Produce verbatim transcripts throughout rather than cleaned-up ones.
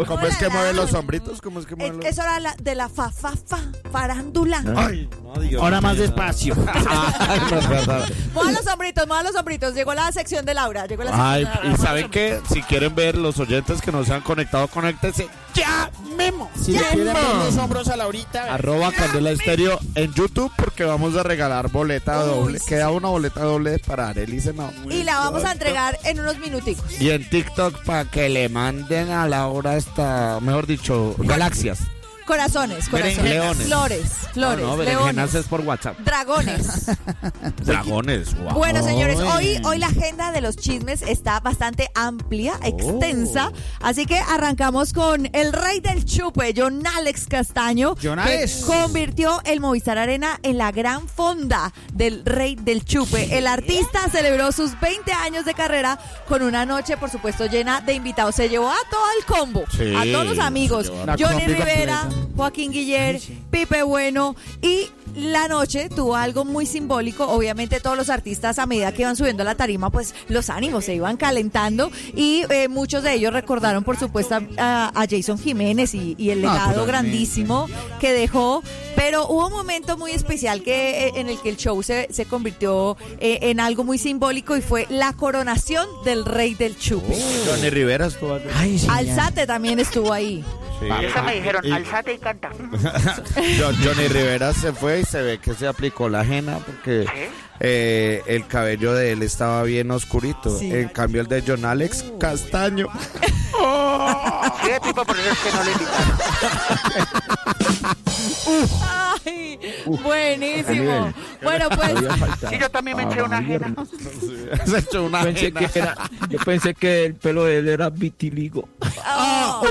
¿Cómo es que mueven los hombritos? ¿Cómo es que mueven los... Es hora la- de la fa, fa, fa, farándula. Ay, no, Dios Ahora más mío. despacio. Ay, no es verdad. Muevan los hombritos, muevan los hombritos. Llegó la sección de Laura. Llegó la sección Ay, de Laura. y Muevan ¿saben los qué? Si quieren ver los oyentes que no se han conectado, conéctense ya mismo. Si le quieren ver mismo. los hombros a Laurita. Arroba Candela Estéreo en YouTube porque vamos a regalar boleta doble. sí. Queda una boleta doble para Arely Senado. Y la vamos a entregar en unos minuticos. Y en TikTok para que le manden a Laura esta, mejor dicho, galaxias. Corazones, corazones. Leones. Flores, flores, Ah, no, berenjenas leones, es por WhatsApp. dragones. Dragones, wow. Bueno, señores, Ay. hoy, hoy la agenda de los chismes está bastante amplia, extensa. Así que arrancamos con el rey del chupe, John Alex Castaño, John que Alex. convirtió el Movistar Arena en la gran fonda del rey del chupe. El artista celebró sus veinte años de carrera con una noche, por supuesto, llena de invitados. Se llevó a todo el combo, Sí, a todos los amigos. se llevó la Johnny combi Rivera, completa. Joaquín Guiller, Pipe Bueno, y la noche tuvo algo muy simbólico. Obviamente todos los artistas, a medida que iban subiendo a la tarima, pues los ánimos se iban calentando y eh, muchos de ellos recordaron, por supuesto, a, a Jason Jiménez y, y el legado Naturalmente. grandísimo que dejó. Pero hubo un momento muy especial que eh, en el que el show se, se convirtió eh, en algo muy simbólico y fue la coronación del rey del chupe. Johnny Rivera estuvo allá. Ay, sí. Alzate también estuvo ahí. Sí. Esa me dijeron, Y- alzate y canta. Jo- Johnny Rivera se fue y se ve que se aplicó la ajena porque eh, el cabello de él estaba bien oscurito. Sí. En cambio el de John Alex, castaño. Sí, tipo, por eso es que no le invitaron. Ay, buenísimo. Bueno, pues Sí, yo también me eché una ajena. Se echó una Pensé ajena. que era, yo pensé que el pelo de él era vitiligo. oh.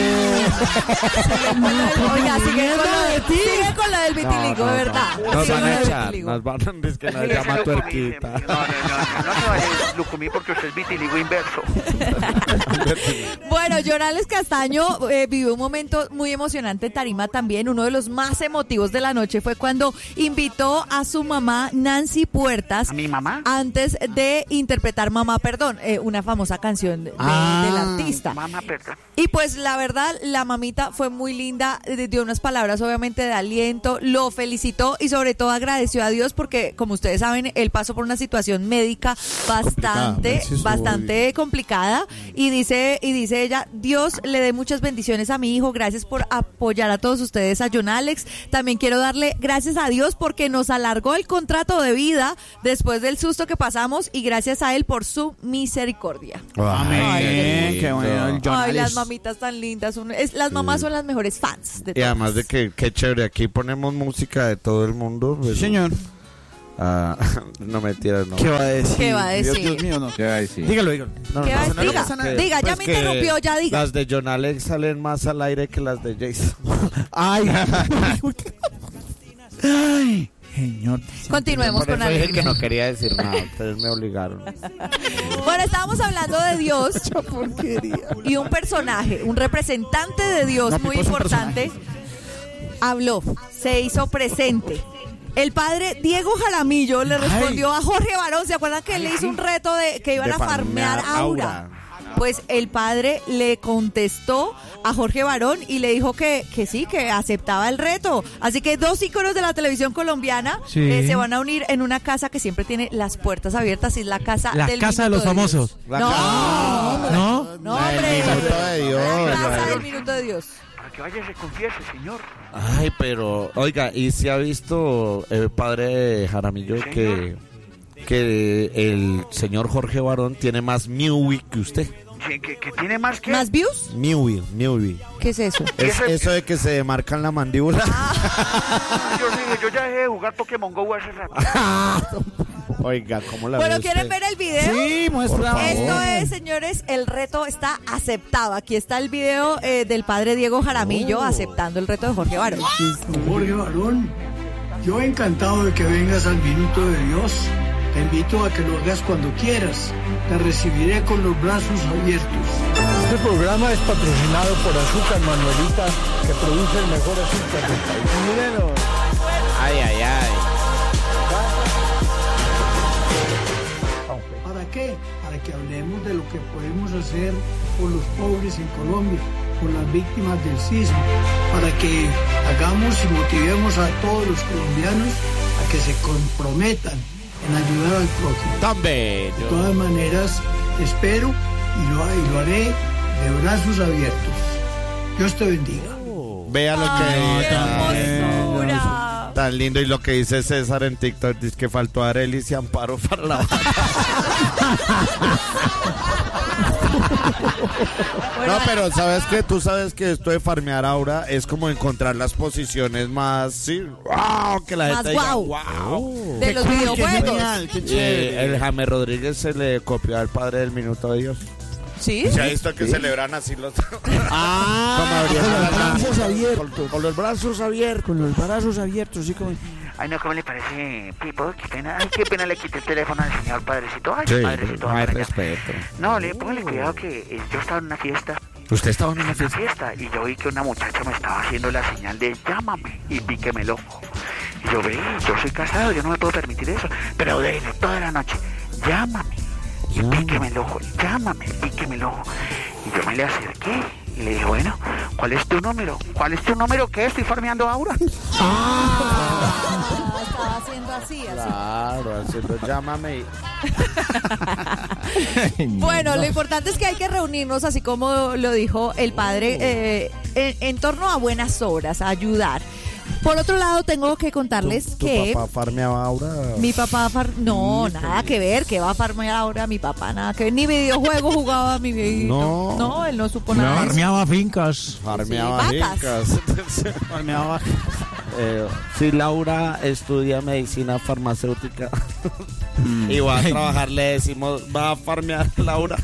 Oiga, sigue con lo de ti. Sigue con lo del vitiligo, de verdad. Nos Sigue van con a lo del echar, vitiligo. nos van a decir que nos Ese llama lo comí, tuerquita. No, no, no, no, no se vale Lucumí porque usted es vitiligo inverso. Bueno, Jonales Castaño eh, vivió un momento muy emocionante en tarima también. Uno de los más emotivos de la noche fue cuando invitó a su mamá Nancy Puertas ¿A mi mamá? antes de interpretar Mamá Perdón, eh, una famosa canción de- Ah. del artista. Mamá, perdón. Y pues la verdad, la mamita fue muy linda, eh, dio unas palabras obviamente de aliento, lo felicitó y sobre todo agradeció a Dios porque, como ustedes saben, él pasó por una situación médica bastante, Sí, estuvo bastante complicada y dice, y dice ella, Dios le dé muchas bendiciones a mi hijo, gracias por apoyar a todos ustedes, a John Alex. También quiero darle gracias a Dios porque nos alargó el contrato de vida después del susto que pasamos y gracias a él por su misericordia. Amén. Ay, Qué bueno. el John Ay, Alex. las mamitas tan lindas. son- es- las mamás son las mejores fans de Y todas. además de que, qué chévere, aquí ponemos música de todo el mundo. pero- Señor, Ah, no me tiras, no. ¿qué va a decir? ¿Qué va a Dios, decir? Dios mío, no. ¿Qué va a decir? Dígalo, dígalo. No, ¿Qué no, va a no, decir? no Diga, pasa nada. diga, ya Pues me que interrumpió, ya diga. Las de John Alex salen más al aire que las de Jason. Ay. Ay, señor. Continuemos Por con eso dije algo. que no quería decir nada, ustedes me obligaron. Bueno, estábamos hablando de Dios y un personaje, un representante de Dios No, muy Pipo es un importante, habló, se hizo presente. El padre Diego Jaramillo le respondió a Jorge Barón. ¿Se acuerdan que él le hizo un reto de que iban De a farmear farmear aura? aura. Pues el padre le contestó a Jorge Barón y le dijo que, que sí, que aceptaba el reto. Así que dos íconos de la televisión colombiana Sí. eh, se van a unir en una casa que siempre tiene las puertas abiertas y es la casa La del casa de Minuto los Dios. famosos. La No, casa- ¿No? no, La del hombre. Minuto de Dios, La la casa de- del Minuto de Dios. Para que vaya y se confiese, señor. Ay, pero, oiga, ¿y si ha visto el padre Jaramillo que, que el señor Jorge Barón tiene más Miwi que usted? ¿Que, que, que tiene más que...? ¿Más views? Miwi, Miwi. ¿Qué es eso? Es Eso- eso de que se demarcan la mandíbula. Yo dije, yo ya dejé de jugar Pokémon Go hace rato. Oiga, ¿cómo la Bueno, ve ¿quieren usted? ver el video? Sí, muestra. Por favor. Esto es, señores, el reto está aceptado. Aquí está el video eh, del padre Diego Jaramillo Oh. aceptando el reto de Jorge Barón. Jorge Barón, yo encantado de que vengas al Minuto de Dios. Te invito a que lo hagas cuando quieras. Te recibiré con los brazos abiertos. Este programa es patrocinado por Azúcar Manuelita, que produce el mejor azúcar del país. Mírenlo. Ay, ay, ay. ¿Para qué? Para que hablemos de lo que podemos hacer por los pobres en Colombia. por las víctimas del sismo, para que hagamos y motivemos a todos los colombianos a que se comprometan en ayudar al prójimo. Tan bello. De todas maneras, te espero y lo, y lo haré de brazos abiertos. Dios te bendiga. Vea lo Ay, que qué hermosura. tan lindo, y lo que dice César en TikTok, dice que faltó Arelis y Amparo para la Bueno, No, pero ¿sabes qué? Tú sabes que esto de farmear Aura es como encontrar las posiciones más, sí, wow, que la Más gente diga, guau. wow. de los videojuegos. Eh, el James Rodríguez se le copió al padre del Minuto de Dios. ¿Sí? Se ha visto que celebran así los... Ah, con los brazos abiertos. Con, con los brazos abiertos. Con los brazos abiertos, así como... Ay, no, ¿cómo le parece, Pipo? Qué pena, ay, qué pena le quité el teléfono al señor padrecito. Ay, Sí, padrecito, no hay vamos allá. respeto. No, le póngale cuidado que eh, yo estaba en una fiesta, ¿Usted estaba en una en una fiesta? fiesta, y yo vi que una muchacha me estaba haciendo la señal de llámame, y píqueme el ojo. Y yo ve, yo soy casado, yo no me puedo permitir eso, pero déle toda la noche, llámame, y píqueme el ojo, llámame, píqueme el ojo. Y yo me le acerqué y le dije, bueno, ¿cuál es tu número? ¿Cuál es tu número? ¿Qué? Estoy farmeando Aura. Ah, estaba haciendo así, así. Claro, haciendo llámame. y- Bueno, lo importante es que hay que reunirnos, así como lo dijo el padre, eh, en, en torno a buenas obras, a ayudar. Por otro lado, tengo que contarles ¿Tu que papá farmeaba Aura? mi papá, far... no, nada que ver, que va a farmear ahora mi papá, nada que ver, ni videojuegos jugaba mi viejito. No. No, él no supo nada de eso. Farmeaba fincas. Farmeaba Sí, vacas. fincas. Farmeaba... Eh, si Laura estudia medicina farmacéutica y va a trabajar, le decimos, va a farmear Laura.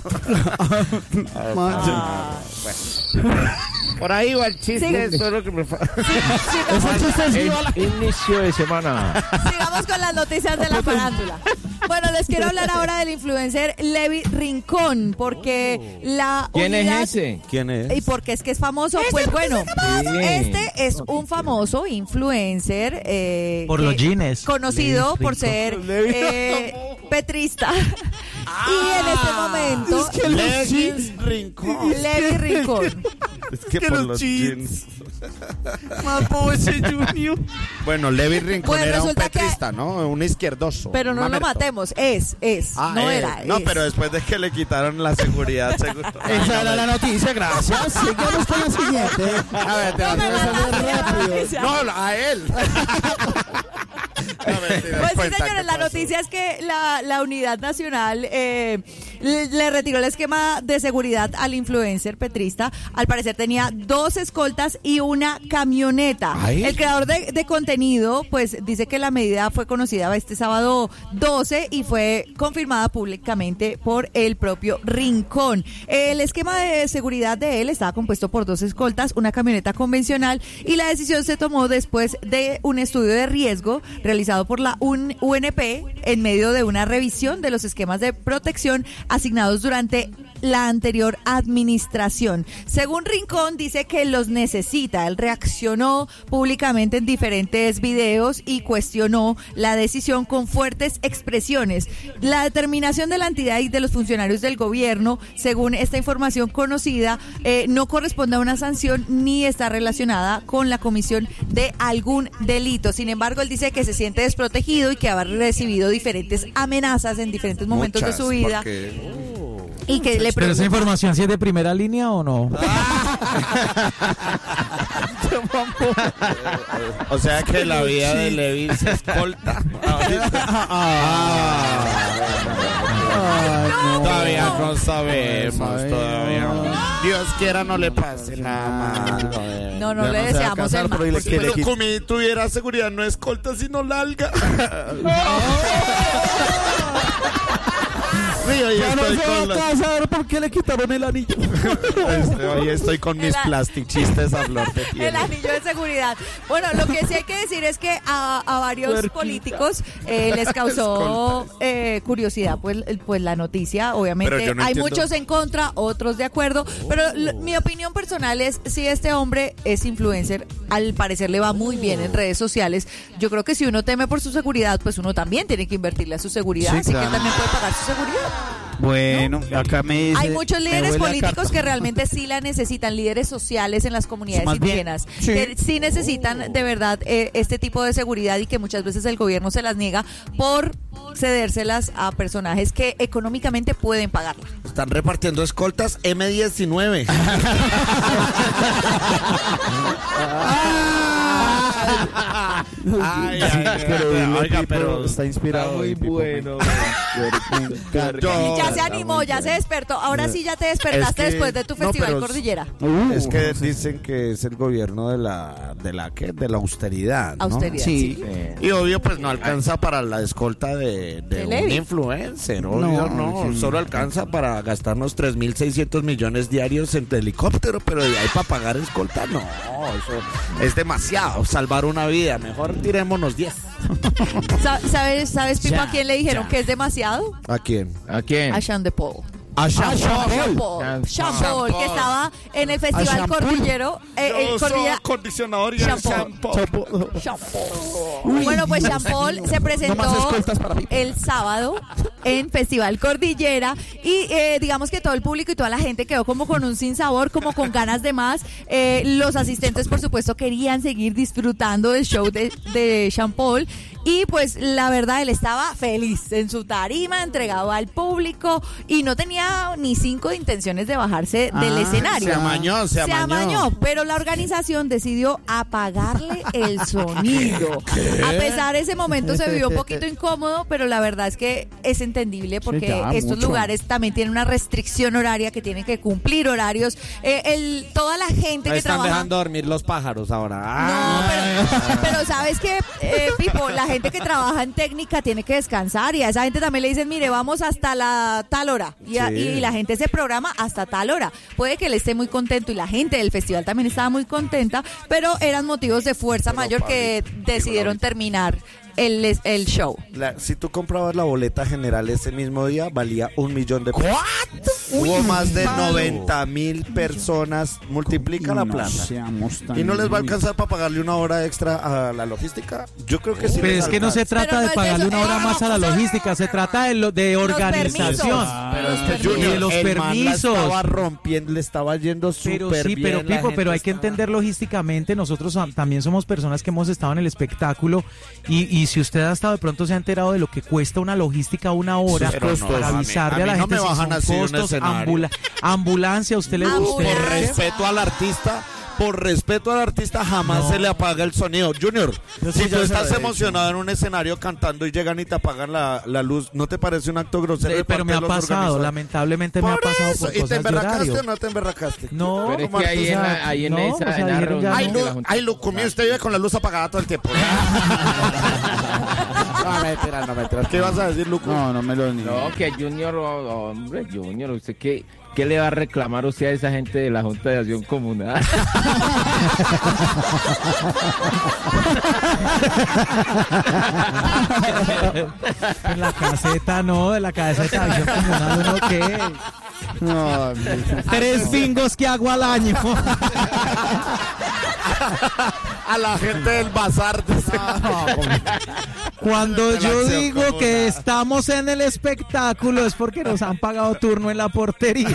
Ah, bueno. Por ahí va el chiste, Sí. esto es lo que me fa- El inicio de semana. Sigamos con las noticias de la farándula. Bueno, les quiero hablar ahora del influencer Levi Rincón, porque la ¿Quién unidad... es ese? ¿Quién es? ¿Y por qué es que es famoso? Pues bueno, Sí. este es un famoso influencer eh, Por que- los jeans. conocido Levi por Rincón. ser eh, petrista. Y en este momento, Leggings Rincón. Levi Rincón. Es que por los jeans. ese Junior. Bueno, Levi Rincón Pues era un resulta que- petrista, ¿no? Un izquierdoso. Pero no lo mamerto. matemos, es, es, Ah, no eh, era. No, es. pero después de que le quitaron la seguridad, seguro. Esa era la noticia, gracias. Sigamos con la siguiente. A ver, te No vas me a mandaste hacer la rápido. noticia. No, a él. No, mentira, Pues sí, cuenta, señores, ¿qué la pasó? noticia es que la, la Unidad Nacional eh, le, le retiró el esquema de seguridad al influencer petrista. Al parecer tenía dos escoltas y una camioneta. Ay. El creador de, de contenido, pues, dice que la medida fue conocida este sábado doce y fue confirmada públicamente por el propio Rincón. El esquema de seguridad de él estaba compuesto por dos escoltas, una camioneta convencional, y la decisión se tomó después de un estudio de riesgo realizado por la U N P en medio de una revisión de los esquemas de protección asignados durante la anterior administración. Según Rincón, dice que los necesita. Él reaccionó públicamente en diferentes videos y cuestionó la decisión con fuertes expresiones. La determinación de la entidad y de los funcionarios del gobierno, según esta información conocida, eh, no corresponde a una sanción ni está relacionada con la comisión de algún delito. Sin embargo, él dice que se siente desprotegido y que ha recibido diferentes amenazas en diferentes momentos Muchas, de su vida. porque- Y que le Pero esa preocupa. información, ¿sí es de primera línea o no? O sea que la vida de Levi se escolta. Ah. Todavía no sabemos, todavía. Dios quiera no le pase nada mal. No, no le deseamos el mal. por Pero supuesto. Kumi tuviera seguridad, no escolta, sino larga. Sí, hoy Ya no estoy se con va a los- casar porque le quitaron el anillo. Este, hoy estoy con mis El a- plastic chistes a flor de El piel. anillo de seguridad. Bueno, lo que sí hay que decir es que a, a varios políticos eh, les causó eh, curiosidad pues, el- pues la noticia. Obviamente Pero yo no hay entiendo. muchos en contra, otros de acuerdo. Pero l- mi opinión personal es, si este hombre es influencer, al parecer le va muy bien en redes sociales. Yo creo que si uno teme por su seguridad, pues uno también tiene que invertirle a su seguridad. Sí, así claro. que él también puede pagar su seguridad. Bueno, ¿no? Acá me dice... Hay muchos líderes políticos que realmente sí la necesitan, líderes sociales en las comunidades Más indígenas, bien, sí. que sí necesitan de verdad eh, este tipo de seguridad y que muchas veces el gobierno se las niega por cedérselas a personajes que económicamente pueden pagarla. Están repartiendo escoltas eme diecinueve. Ay, ay, ay, Increíble, oiga, tipo, pero está inspirado. Está muy tipo, bueno. Yo- Ya se animó, ya se despertó. Ahora sí ya te despertaste Es que- después de tu no, festival pero- Cordillera. Uh, Es que dicen que es el gobierno de la de la ¿qué? De la austeridad, ¿no? Austeridad, sí. sí. Y obvio pues no alcanza para la escolta de, de De un Levi. influencer, obvio, no, No, sí. solo alcanza para gastarnos tres mil seiscientos millones diarios en helicóptero, pero de ahí para pagar escolta, no, eso es demasiado, salvar una vida, mejor tirémonos diez. Sa- ¿Sabes, sabes Pipo, Ya, a quién le dijeron ya. que es demasiado? ¿A quién? ¿A quién? A Sean de Paul. A Sean Paul. Paul, Sean Sean Paul. Paul, que estaba en el Festival Sean Paul. Cordillero. eh, el Cordillera- acondicionador y el shampoo. Sean Paul. Bueno, pues Sean Paul se presentó No más escoltas para mí. el sábado en Festival Cordillera y eh, digamos que todo el público y toda la gente quedó como con un sinsabor, como con ganas de más. Eh, los asistentes, por supuesto, querían seguir disfrutando del show de, de Sean Paul. Y pues la verdad, él estaba feliz en su tarima, entregado al público y no tenía ni cinco intenciones de bajarse del Ah, escenario. se amañó, se Se amañó. amañó, pero la organización decidió apagarle el sonido. A pesar de ese momento se vivió un poquito incómodo, pero la verdad es que es entendible porque Sí, ya, estos mucho. lugares también tienen una restricción horaria que tienen que cumplir horarios. Eh, el, toda la gente que Están trabaja... dejando dormir los pájaros ahora. No, Ah. pero, pero sabes que, eh, Pipo, la gente que trabaja en técnica tiene que descansar y a esa gente también le dicen, mire, vamos hasta la tal hora. Y, a- Sí. y la gente se programa hasta tal hora. Puede que él esté muy contento y la gente del festival también estaba muy contenta, pero eran motivos de fuerza mayor que decidieron terminar el, el show. La- si tú comprabas la boleta general ese mismo día, valía un millón de pesos. Hubo más de noventa mil personas. Multiplica la no plata. seamos tan- ¿Y no les va a alcanzar para pagarle una hora extra a la logística? Yo creo que sí. Pero les es que no se alcanza. trata Pero no de es pagarle eso, una hora eh, más a la o sea, logística, se trata de, lo, de Los organización. permisos. Pero es que Los Junior, de los el man la permisos. estaba rompiendo, le estaba yendo súper Pero sí, bien. pero la Pipo, gente pero hay que estaba- entender logísticamente, nosotros am- también somos personas que hemos estado en el espectáculo y, y si usted ha estado de pronto se ha enterado de lo que cuesta una logística una hora Pero no, para a mí- avisarle a a, la mí no gente me si bajan son así de un costos, escenario. ambula- ambulancia, usted le Ambulancia. usted- Por respeto al artista, por respeto al artista jamás No. se le apaga el sonido. Junior, Yo sí si ya tú se lo estás he emocionado en un escenario cantando y llegan y te apagan la, la luz, ¿no te parece un acto grosero? Eh, de pero parte me de ha los pasado, organizadores? lamentablemente me ha Por pasado eso, por ¿y te cosas de emberracaste horario. o no te emberracaste? No, Pero es Marta, que ahí en, o sea, la- ahí en no, esa, o sea, en la dijeron ya reunión Ay, no. de la Lu, Junta ay, Lu, comí usted vive con la luz apagada todo el tiempo. No, mentira, no, mentira. ¿Qué vas a decir, Luco? No, no me lo ni. No, que Junior, oh, hombre, Junior, ¿usted qué, qué le va a reclamar usted a esa gente de la Junta de Acción Comunal? En la caseta, no, en la caseta de acción comunal, ¿uno qué? No, me- Tres bingos que hago al año. A la gente del bazar. Cuando De la yo acción digo comunal. que estamos en el espectáculo es porque nos han pagado turno en la portería.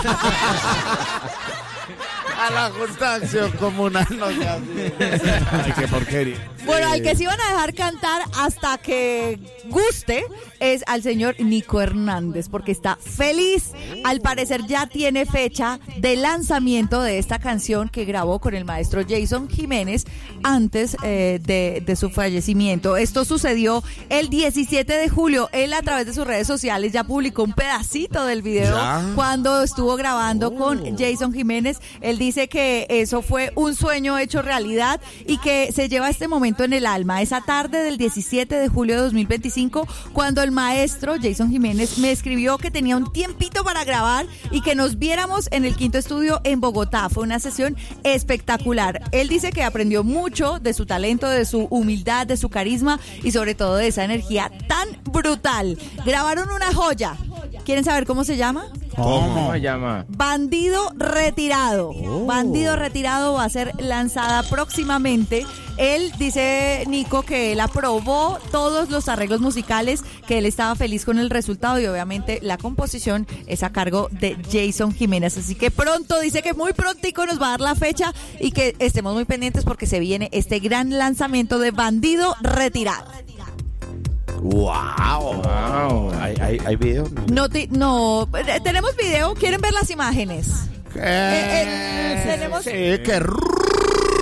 A la Junta de Acción Comunal no se hace. Ay, qué porquería. Bueno, al que se iban a dejar cantar hasta que guste es al señor Nico Hernández, porque está feliz. Al parecer ya tiene fecha de lanzamiento de esta canción que grabó con el maestro Jason Jiménez antes eh, de, de su fallecimiento. Esto sucedió el diecisiete de julio. Él a través de sus redes sociales ya publicó un pedacito del video ¿Ya? cuando estuvo grabando con Jason Jiménez. Él dice que eso fue un sueño hecho realidad y que se lleva este momento en el alma. Esa tarde del diecisiete de julio de dos mil veinticinco, cuando el maestro Jason Jiménez me escribió que tenía un tiempito para grabar y que nos viéramos en el Quinto Estudio en Bogotá. Fue una sesión espectacular. Él dice que aprendió mucho de su talento, de su humildad, de su carisma y sobre todo de esa energía tan brutal. Grabaron una joya. ¿Quieren saber cómo se llama? ¿Cómo se llama? Bandido Retirado. Oh. Bandido Retirado va a ser lanzada próximamente. Él dice, Nico, que él aprobó todos los arreglos musicales, que él estaba feliz con el resultado y obviamente la composición es a cargo de Jason Jiménez. Así que pronto, dice que muy prontico nos va a dar la fecha y que estemos muy pendientes porque se viene este gran lanzamiento de Bandido Retirado. ¡Wow! Wow. ¿Hay, hay, hay video? No, te- no, eh, tenemos video, ¿quieren ver las imágenes? Eh, Eh, eh, tenemos... Sí, que...